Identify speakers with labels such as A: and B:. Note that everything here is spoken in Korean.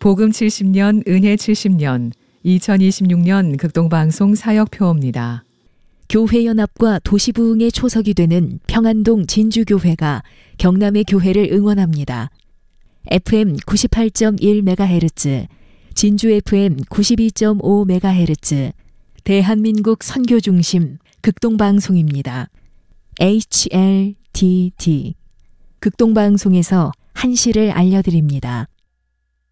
A: 복음 70년, 은혜 70년, 2026년 극동방송 사역표입니다.
B: 교회연합과 도시부흥의 초석이 되는 평안동 진주교회가 경남의 교회를 응원합니다. FM 98.1MHz, 진주 FM 92.5MHz, 대한민국 선교중심 극동방송입니다. HLTT, 극동방송에서 한시를 알려드립니다.